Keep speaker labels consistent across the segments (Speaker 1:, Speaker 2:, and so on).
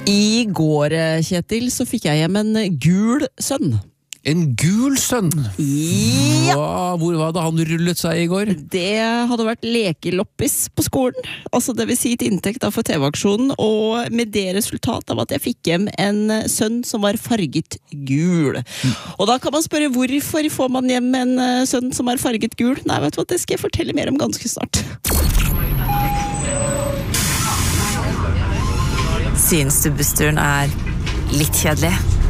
Speaker 1: I går, Kjetil, så fikk jeg hjem en gul sønn.
Speaker 2: En gul sønn?
Speaker 1: Ja.
Speaker 2: Hvor var det han rullet seg I går?
Speaker 1: Det hadde vært lekeloppis på skolen, altså det vil si til inntekt for TV-aksjonen, og med det resultat av at jeg fikk hjem en sønn som var farget gul. Og da kan man spørre, hvorfor får man hjem en sønn som er farget gul? Nei, vet du hva, det skal jeg fortelle mer om ganske snart.
Speaker 3: Synes du bussturen litt kjedelig?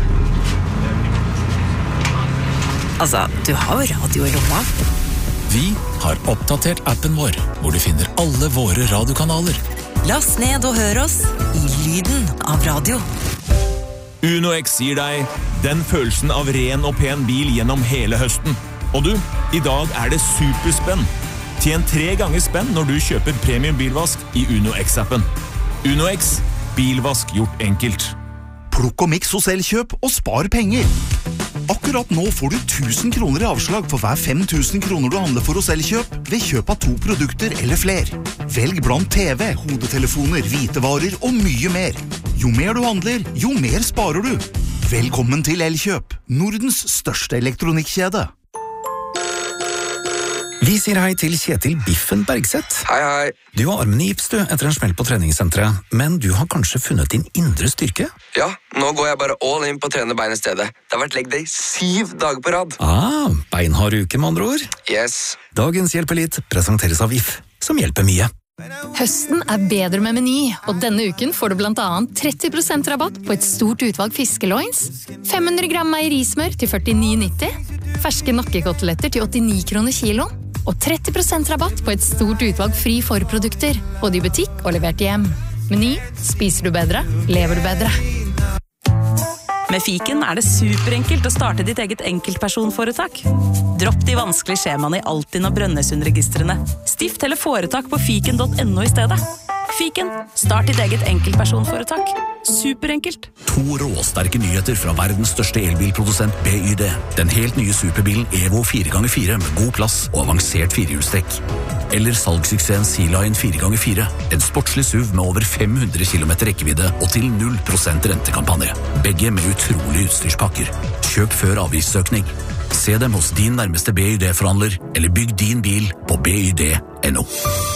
Speaker 3: Altså, du har jo radio I lomma.
Speaker 4: Vi har oppdatert appen vår, hvor du finner alle våre radiokanaler.
Speaker 3: Last ned og hør oss I lyden av radio.
Speaker 5: UnoX gir deg den følelsen av ren og pen bil gjennom hele høsten. Og du, I dag det superspenn. Tjen 3 ganger spenn når du kjøper premium bilvask I UnoX-appen. UnoX, bilvask gjort enkelt.
Speaker 6: Plukk og miks hos Elkjøp og spar penger. Akkurat nå får du 1000 kroner I avslag for hver 5000 kroner du handler for hos Elkjøp ved kjøp av 2 produkter eller fler. Velg blant TV, hodetelefoner, hvitevarer og mye mer. Jo mer du handler, jo mer sparer du. Velkommen til Elkjøp, Nordens største elektronikkjede.
Speaker 4: Vi sier hei til Kjetil Biffen Bergseth.
Speaker 7: Hei, hei.
Speaker 4: Du har armen I gips etter en smell på treningssenteret, men du har kanskje funnet din indre styrke?
Speaker 7: Ja, nå går jeg bare all in på å trene bein I stedet. Det har vært leg day 7 dager på rad.
Speaker 4: Beinhard uke med andre ord.
Speaker 7: Yes.
Speaker 4: Dagens Hjelp Elit presenteres av If, som hjelper mye.
Speaker 8: Høsten bedre med Meny, og denne uken får du blant annet 30% rabatt på et stort utvalg fiskeloins, 500 gram meierismør til 49,90, ferske nakkekoteletter til 89 kroner kiloen, og 30% rabatt på et stort utvalg fri forprodukter, både I butikk og levert hjem. Meny, spiser du bedre, lever du bedre.
Speaker 9: Med Fiken det superenkelt å starte ditt eget enkeltpersonforetak. Dropp de vanskelige skjemaene I Altinn og Brønnøysundregistrene. Stift eller foretak på fiken.no I stedet. Fiken, start ditt eget enkeltpersonforetak. Superenkelt.
Speaker 4: 2 råsterke nyheter fra verdens største elbilprodusent BYD. Den helt nye superbilen Evo 4x4 med god plass og avansert 4-hjulstrekk. Eller salgssuksessen Sea-Line 4x4. En sportslig SUV med over 500 km rekkevidde og til 0% rentekampanje. Begge med utrolig utstyrspakker. Kjøp før avgiftsøkning. Se dem hos din nærmeste BYD-forhandler, eller bygg din bil på byd.no.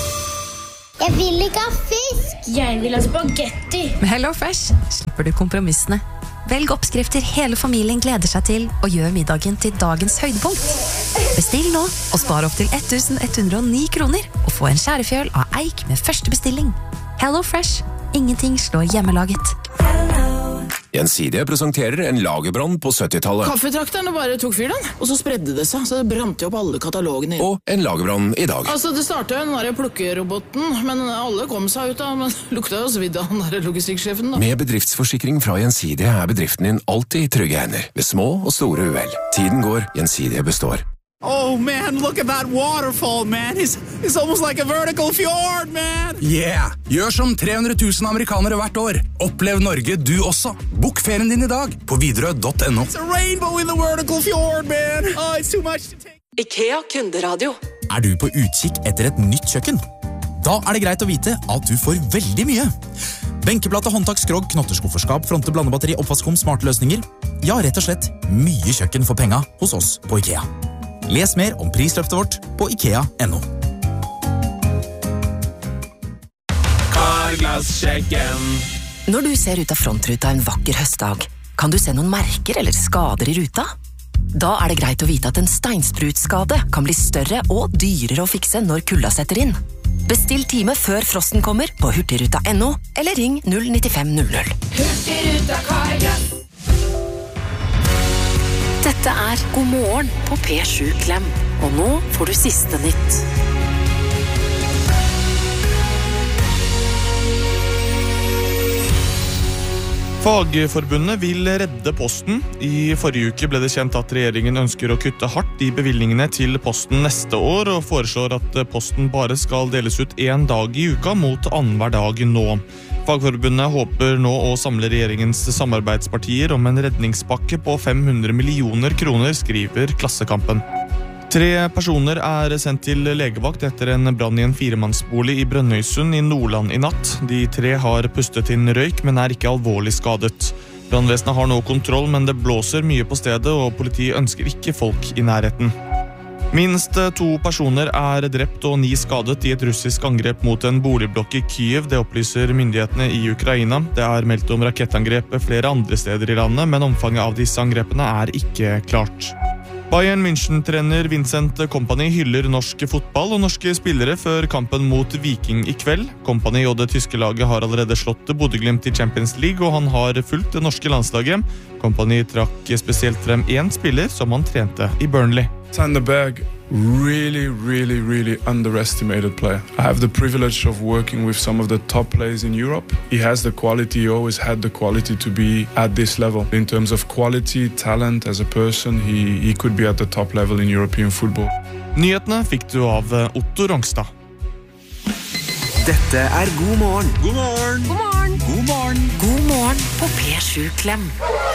Speaker 10: Jeg vil ikke ha fisk! Jeg vil ha spagetti!
Speaker 11: Med HelloFresh slipper du kompromissene. Velg oppskrifter hele familien gleder seg til, og gjør middagen til dagens høydepunkt. Bestill nå, og spar opp til 1109 kroner, og få en skjærefjøl av eik med første bestilling. HelloFresh. Ingenting slår hjemmelaget.
Speaker 5: Gjensidige presenterer en lagerbrann på 70-tallet.
Speaker 12: Kaffetrakterne bare tok fyr den, og så spredde det seg, så det brant opp alle katalogene.
Speaker 5: Og en lagerbrann I dag.
Speaker 12: Altså, det startet jo den der plukkeroboten, men alle kom seg ut da, men lukta jo svidd av den der logistikksjefen da.
Speaker 5: Med bedriftsforsikring fra Gjensidige bedriften din alltid I trygge hender, ved små og store uhell. Tiden går, Gjensidige består.
Speaker 13: Oh man, look at that waterfall, man. It's almost like a vertical fjord, man.
Speaker 14: Yeah, gjør som 300 000 amerikanere hvert år. Opplev Norge du også. Bok ferien din I dag på Widerøe.no.
Speaker 13: It's a rainbow in the vertical fjord, man. Oh, it's too much to take.
Speaker 3: IKEA kunderadio.
Speaker 14: Du på utkikk etter et nytt kjøkken? Da det greit å vite at du får veldig mye. Benkeplate, håndtak, skrog, knotterskufferskap, fronte, blandebatteri, oppvaskkum, smarte løsninger. Ja, rett og slett mye kjøkken for penga hos oss på IKEA. Les mer om prisløftet vårt på IKEA.no.
Speaker 5: Carglass-sjekken.
Speaker 3: Når du ser ut av frontruta en vakker høstdag, kan du se noen merker eller skader I ruta? Da det greit å vite at en steinsprutskade kan bli større og dyrere å fikse når kulda setter inn. Bestill time før frosten kommer på hurtigruta.no eller ring 09500.
Speaker 10: Hurtigruta Carglass.
Speaker 3: Dette God morgen på P7 Klem, og nå får du siste nytt.
Speaker 15: Fagforbundet vil redde posten. I forrige uke ble det kjent at regjeringen ønsker å kutte hardt I bevilgningene til posten neste år, og foreslår at posten bare skal deles ut 1 dag I uka mot annenhver dag nå. Fagforbundet håper nå å samle regjeringens samarbeidspartier om en redningspakke på 500 millioner kroner, skriver Klassekampen. 3 personer sendt til legevakt etter en brann i en 4-mannsbolig i Brønnøysund i Nordland i natt. De 3 har pustet inn røyk, men ikke alvorlig skadet. Brannvesenet har nå kontroll, men det blåser mye på stedet, og politiet ønsker ikke folk i nærheten. Minst 2 personer drept og 9 skadet i et russisk angrep mot en boligblokk i Kyiv. Det opplyser myndighetene i Ukraina. Det meldt om rakettangrep flere andre steder i landet, men omfanget av disse angrepene ikke klart. Bayern München-trener Vincent Kompany hyller norsk fotball og norske spillere før kampen mot Viking i kveld. Kompany og det tyske laget har allerede slått Bodø Glimt i Champions League, og han har fulgt det norske landslaget. Kompany trakk spesielt frem 1 spiller som han trente i Burnley.
Speaker 16: Sander Berg, really underestimated player. I have the privilege of working with some of the top players in Europe. He has the quality, he always had the quality to be at this level. In terms of quality, talent as a person, he could be at the top level in European football.
Speaker 15: Nyhetene fikk du av Otto Rongstad.
Speaker 17: Dette God morgen.
Speaker 18: God morgen.
Speaker 17: God morgen.
Speaker 18: God morgen.
Speaker 17: God morgen på P7 Klem.